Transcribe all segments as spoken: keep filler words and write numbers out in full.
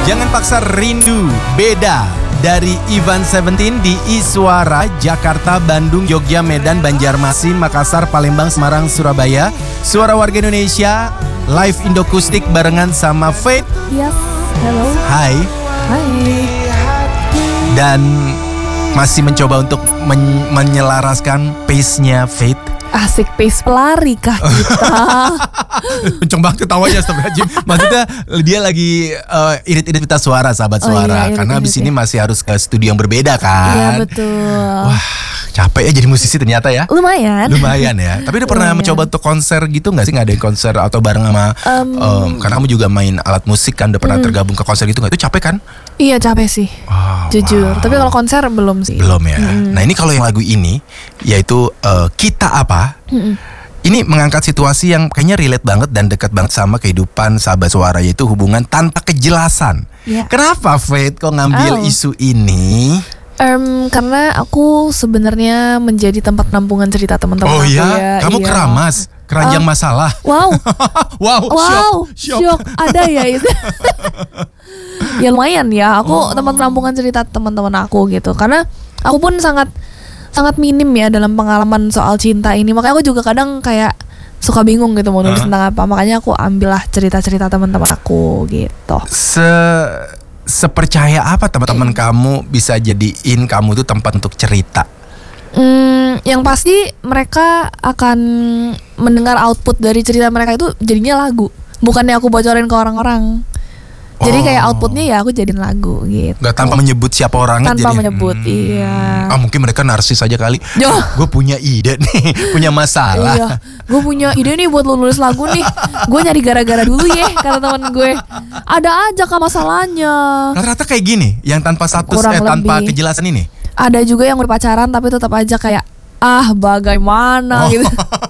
Jangan paksa rindu, beda dari Ivan Seventeen di Iswara, Jakarta, Bandung, Jogja, Medan, Banjarmasin, Makassar, Palembang, Semarang, Surabaya. Suara Warga Indonesia, live Indokustik barengan sama Faith. Yes, hello. Hai. Hai. Dan masih mencoba untuk men- menyelaraskan pace-nya Faith. Asik pace pelari kah kita? Kenceng banget ketawanya, astagfirullahaladzim. Maksudnya dia lagi uh, irit-irit pita suara, sahabat Oh suara. iya, irit-irit Karena abis ya. ini masih harus ke studio yang berbeda kan. Iya betul. Wah, capek ya jadi musisi ternyata ya. Lumayan. Lumayan ya. Tapi udah pernah Lumayan. mencoba untuk konser gitu gak sih? Ngadain konser atau bareng sama Um, um, karena kamu juga main alat musik kan. Udah pernah Hmm. tergabung ke konser gitu gak? Itu capek kan? Iya capek sih. Wow, Jujur. wow. Tapi kalau konser belum sih. Belum ya. Nah ini kalau yang lagu ini yaitu uh, Kita Apa. Mm-mm. Ini mengangkat situasi yang kayaknya relate banget dan dekat banget sama kehidupan sahabat suara, yaitu hubungan tanpa kejelasan. Iya. Kenapa Faith kok ngambil Oh. isu ini? Em, karena aku sebenarnya menjadi tempat penampungan cerita teman-teman Oh aku iya, ya. kamu Iya. keramas, keranjang Oh. masalah. Wow. wow, Wow, shock, shock. Ada ya itu. Ya lumayan ya, aku tempat penampungan cerita teman-teman aku gitu. Karena aku pun sangat sangat minim ya dalam pengalaman soal cinta ini. Makanya aku juga kadang kayak suka bingung gitu mau nulis Huh? tentang apa. Makanya aku ambillah cerita-cerita teman-teman aku gitu. Se sepercaya apa teman-teman kamu bisa jadiin kamu itu tempat untuk cerita? Hmm, yang pasti mereka akan mendengar output dari cerita mereka itu jadinya lagu. Bukannya aku bocorin ke orang-orang. Jadi Oh. kayak outputnya ya aku jadiin lagu gitu. Nggak tanpa menyebut siapa orangnya. Tanpa jadi, menyebut, iya. Ah mungkin mereka narsis aja kali. Yo. Gue punya ide nih, punya masalah. Iya, gue punya ide nih buat lo nulis lagu nih. Gue nyari gara-gara dulu ya, kata teman gue. Ada aja kah masalahnya. Rata-rata kayak gini, yang tanpa status Kurang eh tanpa lebih. kejelasan ini. Ada juga yang udah pacaran tapi tetap aja kayak ah bagaimana Oh. gitu.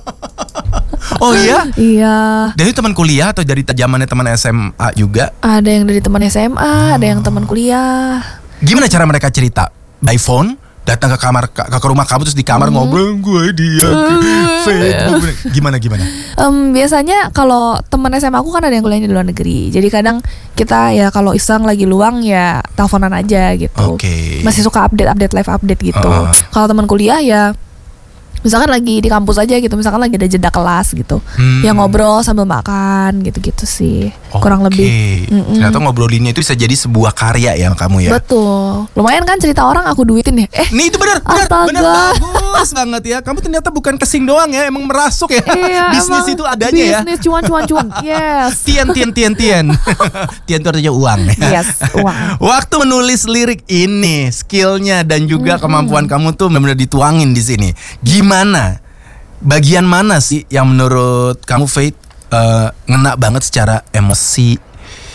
Oh iya? Iya. Dari teman kuliah atau dari zamannya teman S M A juga? Ada yang dari teman S M A, ada yang teman kuliah. Gimana cara mereka cerita? By phone? Datang ke kamar ke, ke rumah kamu terus di kamar ngobrol gue dia Facebook. Gimana gimana? Em, biasanya kalau teman S M A aku kan ada yang kuliahnya di luar negeri. Jadi kadang kita ya kalau iseng lagi luang ya teleponan aja gitu. Oke. Masih suka update-update live update gitu. Ah. Kalau teman kuliah ya misalkan lagi di kampus aja gitu, misalkan lagi ada jeda kelas gitu. Hmm. Ya ngobrol sambil makan gitu-gitu sih. Kurang Oke. lebih. Mm-mm. Ternyata ngobrolinnya itu bisa jadi sebuah karya ya kamu ya. Betul. Lumayan kan cerita orang aku duitin ya. Eh, Nih itu benar, benar, Astaga. benar bagus banget ya. Kamu ternyata bukan kesing doang ya, emang merasuk ya. iya, Bisnis emang itu adanya ya. Bisnis cuan cuan cuan. Yes. Tien, tien, tien, tien. Tien itu artinya uang. Yes, uang. Waktu menulis lirik ini, skillnya dan juga kemampuan kamu tuh benar-benar dituangin di sini. Gimana? Bagian mana sih yang menurut kamu Faith uh, ngena banget secara emosi,